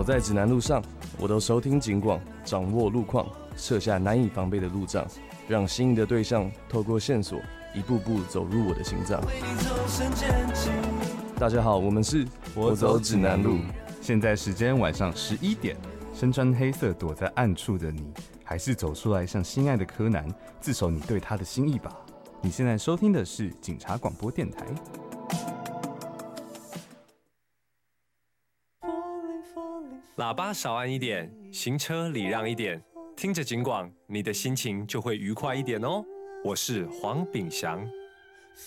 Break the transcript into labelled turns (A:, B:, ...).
A: 在指南路上，我都收听警广，掌握路况，设下难以防备的路障，让心仪的对象透过线索一步步走入我的心脏。大家好，我们是
B: 我走指南路。现在时间晚上11点，身穿黑色躲在暗处的你，还是走出来向心爱的柯南自首你对他的心意吧。你现在收听的是警察广播电台。
C: 喇叭少按一点，行车礼让一点，听着警广，你的心情就会愉快一点哦。我是黄炳祥。